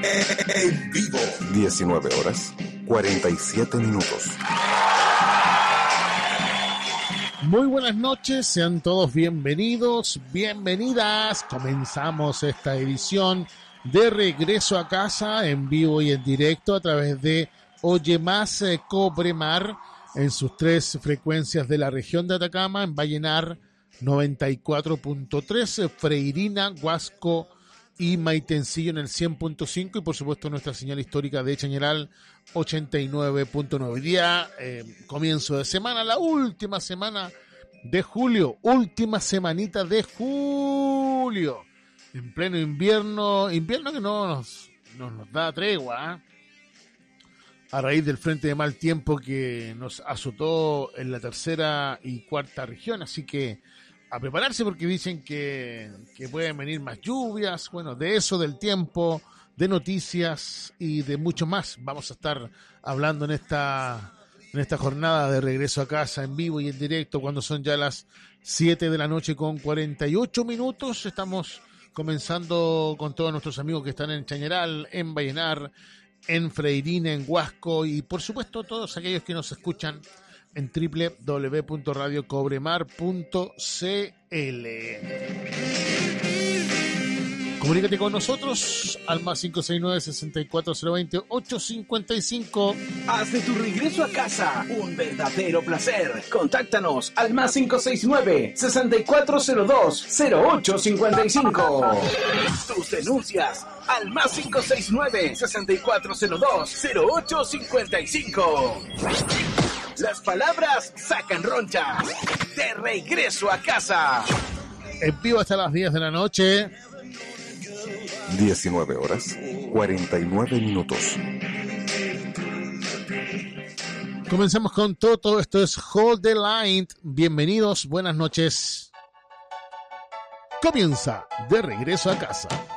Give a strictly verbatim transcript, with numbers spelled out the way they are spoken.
En vivo. diecinueve horas, cuarenta y siete minutos. Muy buenas noches, sean todos bienvenidos, bienvenidas. Comenzamos esta edición de Regreso a Casa en vivo y en directo a través de Oye Más eh, Cobre Mar en sus tres frecuencias de la región de Atacama, en Vallenar noventa y cuatro punto tres, Freirina, Huasco y Maitencillo en el cien punto cinco y por supuesto nuestra señal histórica de Chañaral ochenta y nueve punto nueve. Día, eh, comienzo de semana, la última semana de julio, última semanita de julio, en pleno invierno, invierno que no nos, no nos da tregua, ¿eh? A raíz del frente de mal tiempo que nos azotó en la tercera y cuarta región, así que a prepararse porque dicen que, que pueden venir más lluvias, bueno, de eso, del tiempo, de noticias y de mucho más. Vamos a estar hablando en esta, en esta jornada de Regreso a Casa en vivo y en directo cuando son ya las siete de la noche con cuarenta y ocho minutos. Estamos comenzando con todos nuestros amigos que están en Chañaral, en Vallenar, en Freirina, en Huasco y por supuesto todos aquellos que nos escuchan en doble u doble u doble u punto radio cobremar punto c l. Comunícate con nosotros al más cinco seis nueve, seis cuatro cero dos cero, ocho cinco cinco. Haz de tu regreso a casa un verdadero placer. Contáctanos al más cinco seis nueve, seis cuatro cero dos, cero ocho cinco cinco. Tus denuncias al más cinco seis nueve, seis cuatro cero dos, cero ocho cinco cinco. Las palabras sacan roncha. De regreso a casa. En vivo hasta las diez de la noche. diecinueve horas, cuarenta y nueve minutos. Comenzamos con Toto, esto es Hold the Line. Bienvenidos, buenas noches. Comienza De Regreso a Casa.